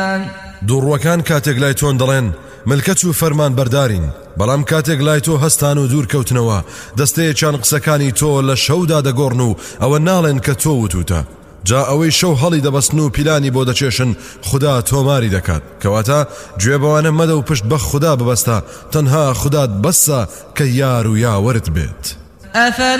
دووڕوەکان کاتێک لای تۆن دەڵێن ملکەت و فەرمان بەردارین، بەڵام کاتێک لای تۆ هەستان و دوورکەوتنەوە دەستەیەکیان قسەکانی تۆ لە شەودا دەگۆڕن و ئەوە ناڵێن کە تۆ وتوتە. جا ئەوەی شەو هەڵی دەبەستن و پیلانی بۆ دەچێشن خدا تۆماری دەکات، کەواتە گوێ بەوانە مەدە و پشت بە خدا ببەستە، تەنها خودات بەسە کە یار و یاوەرت بێت.